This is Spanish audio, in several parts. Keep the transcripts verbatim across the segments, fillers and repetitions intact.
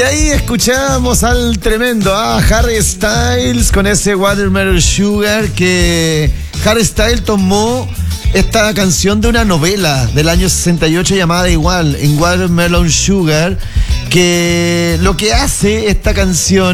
Y ahí escuchamos al tremendo ah, Harry Styles con ese Watermelon Sugar, que Harry Styles tomó esta canción de una novela del año sesenta y ocho llamada igual, en Watermelon Sugar, que lo que hace esta canción,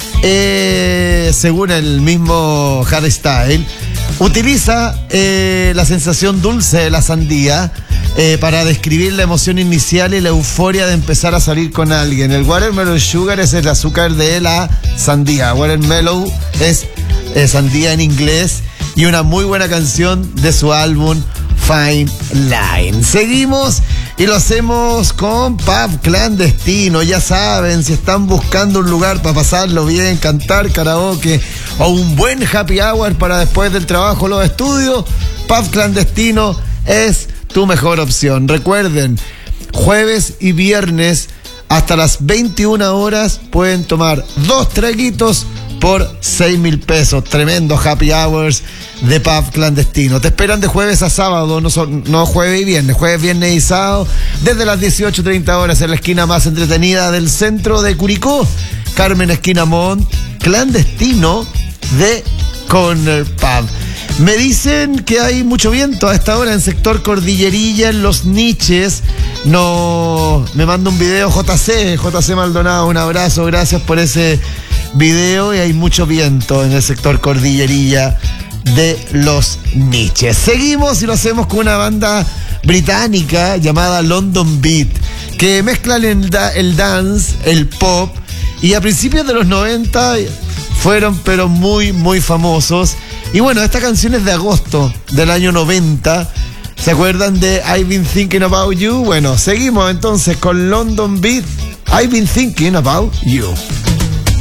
eh, según el mismo Harry Styles, utiliza eh, la sensación dulce de la sandía eh, para describir la emoción inicial y la euforia de empezar a salir con alguien. El Watermelon Sugar es el azúcar de la sandía. Watermelon es eh, sandía en inglés, y una muy buena canción de su álbum Fine Line. Seguimos y lo hacemos con Pub Clandestino. Ya saben, si están buscando un lugar para pasarlo bien, cantar karaoke o un buen happy hour para después del trabajo o los estudios, Pub Clandestino es tu mejor opción. Recuerden, jueves y viernes hasta las veintiuna horas pueden tomar dos traguitos por seis mil pesos. Tremendo happy hours de Pub Clandestino. Te esperan de jueves a sábado, no, son, no jueves y viernes, jueves, viernes y sábado, desde las dieciocho treinta horas en la esquina más entretenida del centro de Curicó, Carmen Esquina Mont, Clandestino de Corner Pub. Me dicen que hay mucho viento a esta hora en sector Cordillerilla, en Los Niches. No, me manda un video J C, J C Maldonado, un abrazo, gracias por ese video. Y hay mucho viento en el sector Cordillerilla de Los Niches. Seguimos y lo hacemos con una banda británica llamada London Beat, que mezcla el, el dance, el pop, y a principios de los noventa fueron pero muy muy famosos. Y bueno, esta canción es de agosto del año noventa. ¿Se acuerdan de I've Been Thinking About You? Bueno, seguimos entonces con London Beat, I've Been Thinking About You.